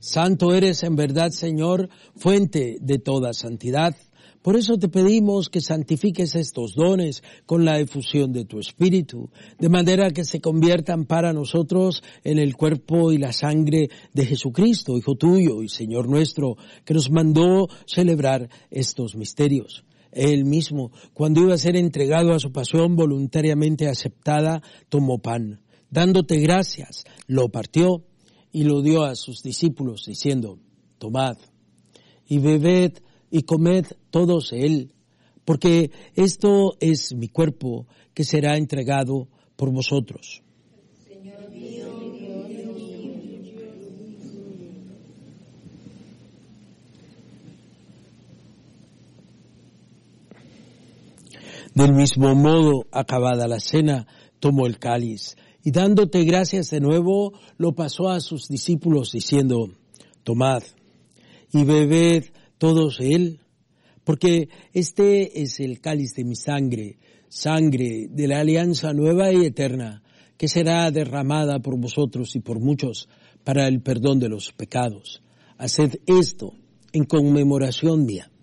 Santo eres en verdad, Señor, fuente de toda santidad. Por eso te pedimos que santifiques estos dones con la efusión de tu Espíritu, de manera que se conviertan para nosotros en el cuerpo y la sangre de Jesucristo, Hijo tuyo y Señor nuestro, que nos mandó celebrar estos misterios. Él mismo, cuando iba a ser entregado a su pasión voluntariamente aceptada, tomó pan. Dándote gracias, lo partió y lo dio a sus discípulos, diciendo, tomad y bebed y comed todos él, porque esto es mi cuerpo que será entregado por vosotros. Señor mío, Dios mío. Del mismo modo, acabada la cena, tomó el cáliz y dándote gracias de nuevo, lo pasó a sus discípulos diciendo, tomad y bebed todos él, porque este es el cáliz de mi sangre, sangre de la alianza nueva y eterna, que será derramada por vosotros y por muchos para el perdón de los pecados. Haced esto en conmemoración mía.